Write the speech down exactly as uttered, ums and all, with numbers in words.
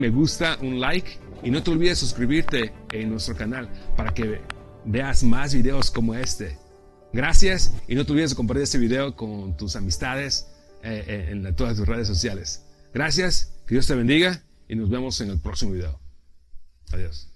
me gusta, un like y no te olvides suscribirte en nuestro canal para que veas más videos como este. Gracias y no te olvides de compartir este video con tus amistades eh, en todas tus redes sociales. Gracias, que Dios te bendiga y nos vemos en el próximo video. Adiós.